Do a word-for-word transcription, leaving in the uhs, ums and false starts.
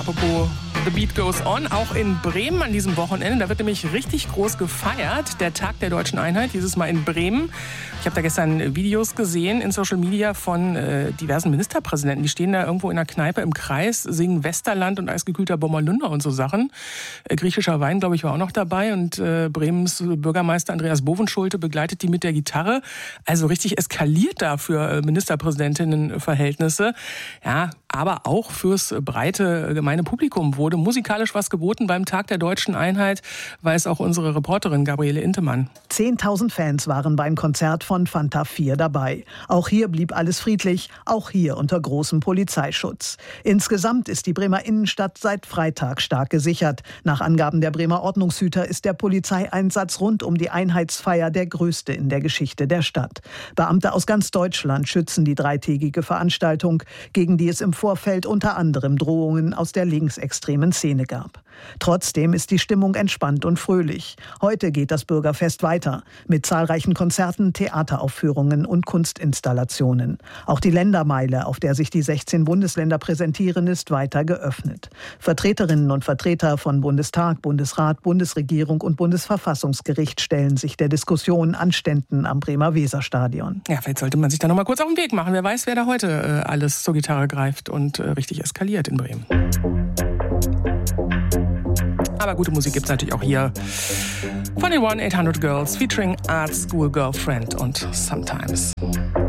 apropos The Beat Goes On, auch in Bremen an diesem Wochenende. Da wird nämlich richtig groß gefeiert, der Tag der Deutschen Einheit, dieses Mal in Bremen. Ich habe da gestern Videos gesehen in Social Media von äh, diversen Ministerpräsidenten. Die stehen da irgendwo in einer Kneipe im Kreis, singen Westerland und eisgekühlter Bommerlunder und so Sachen. Äh, griechischer Wein, glaube ich, war auch noch dabei. Und äh, Bremens Bürgermeister Andreas Bovenschulte begleitet die mit der Gitarre. Also richtig eskaliert da für äh, Ministerpräsidentinnenverhältnisse. Ja, aber auch fürs breite gemeine Publikum wurde musikalisch was geboten beim Tag der Deutschen Einheit, weiß auch unsere Reporterin Gabriele Intemann. zehntausend Fans waren beim Konzert von Fanta vier dabei. Auch hier blieb alles friedlich, auch hier unter großem Polizeischutz. Insgesamt ist die Bremer Innenstadt seit Freitag stark gesichert. Nach Angaben der Bremer Ordnungshüter ist der Polizeieinsatz rund um die Einheitsfeier der größte in der Geschichte der Stadt. Beamte aus ganz Deutschland schützen die dreitägige Veranstaltung, gegen die es im Vorfeld unter anderem Drohungen aus der linksextremen Szene gab. Trotzdem ist die Stimmung entspannt und fröhlich. Heute geht das Bürgerfest weiter mit zahlreichen Konzerten, Theateraufführungen und Kunstinstallationen. Auch die Ländermeile, auf der sich die sechzehn Bundesländer präsentieren, ist weiter geöffnet. Vertreterinnen und Vertreter von Bundestag, Bundesrat, Bundesregierung und Bundesverfassungsgericht stellen sich der Diskussion an Ständen am Bremer Weserstadion. Ja, vielleicht sollte man sich da noch mal kurz auf den Weg machen. Wer weiß, wer da heute äh, alles zur Gitarre greift und äh, richtig eskaliert in Bremen. Aber gute Musik gibt es natürlich auch hier von den one eight hundred Girls featuring Art School Girlfriend und Sometimes.